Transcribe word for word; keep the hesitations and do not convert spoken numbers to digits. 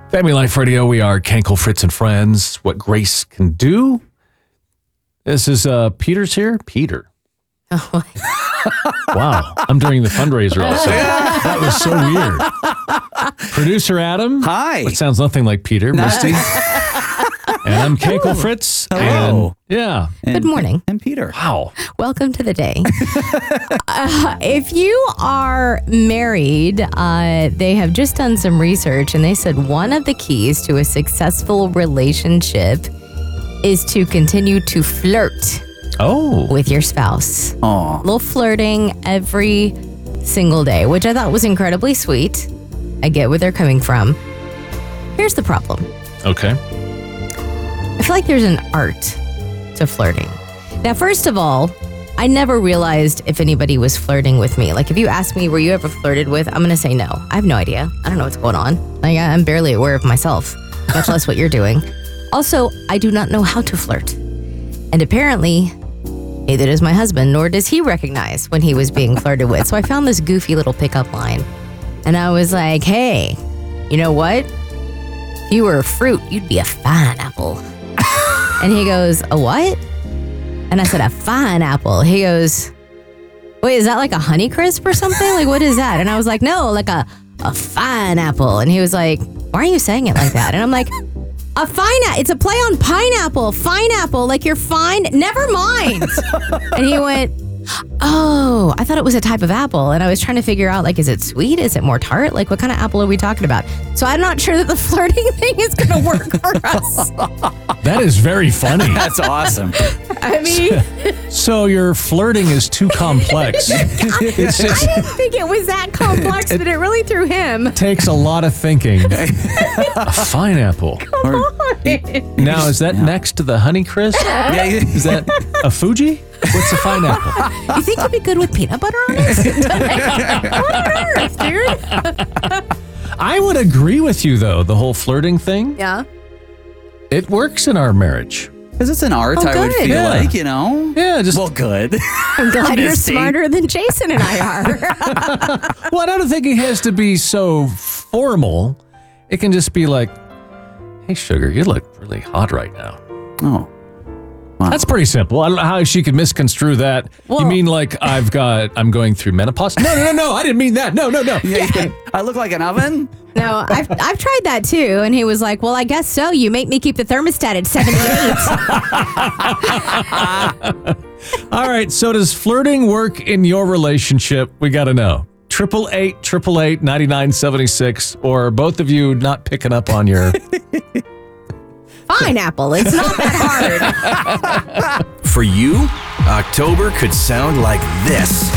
Family Life Radio, we are Kenkel, Fritz, and Friends. What Grace Can Do. This is uh, Peter's here. Peter. Oh. Wow. I'm doing the fundraiser also. That was so weird. Producer Adam. Hi. Which sounds nothing like Peter. Misty. And I'm Kenkel, Fritz. Hello. And, yeah. Good morning. And Peter. Wow. Welcome to the day. uh, if you are married, uh, they have just done some research and they said one of the keys to a successful relationship is to continue to flirt Oh. with your spouse. Aw. A little flirting every single day, which I thought was incredibly sweet. I get where they're coming from. Here's the problem. Okay. I feel like there's an art to flirting. Now, first of all, I never realized if anybody was flirting with me. Like, if you ask me, were you ever flirted with? I'm going to say no. I have no idea. I don't know what's going on. Like, I'm barely aware of myself, much less what you're doing. Also, I do not know how to flirt. And apparently, neither does my husband, nor does he recognize when he was being flirted with. So I found this goofy little pickup line. And I was like, hey, you know what? If you were a fruit, you'd be a fine apple. And he goes, a what? And I said, a fine apple. He goes, wait, is that like a Honeycrisp or something? Like, what is that? And I was like, no, like a, a fine apple. And he was like, why are you saying it like that? And I'm like, a fine, it's a play on pineapple, fine apple, like you're fine. Never mind. And he went, oh, I thought it was a type of apple. And I was trying to figure out, like, is it sweet? Is it more tart? Like, what kind of apple are we talking about? So I'm not sure that the flirting thing is going to work for us. That is very funny. That's awesome. I mean, So your flirting is too complex. It's I just didn't think it was that complex, but it really threw him. takes a lot of thinking. A fine apple. Or- Now, is that next to the Honeycrisp? yeah, you- Is that a Fuji? What's a fine apple? You think you'd be good with peanut butter on it? What on earth, dude? I would agree with you, though, the whole flirting thing. Yeah. It works in our marriage. Because it's an art, Oh, I would good. feel Yeah. like, you know? Yeah, just, Well, good. I'm glad you're Misty. smarter than Jason and I are. well, I don't think it has to be so formal. It can just be like, hey, sugar, you look really hot right now. Oh. That's pretty simple. I don't know how she could misconstrue that. you Well- mean like I've got, I'm going through menopause? No, no, no, no. I didn't mean that. No, no, no. Yeah, you- I look like an oven? No, I've, I've tried that too. And he was like, well, I guess so. You make me keep the thermostat at seventy-eight. All right. So does flirting work in your relationship? We got to know. Triple eight, triple eight, ninety-nine seventy-six, or both of you not picking up on your. Pineapple. It's not that hard. For you, October could sound like this.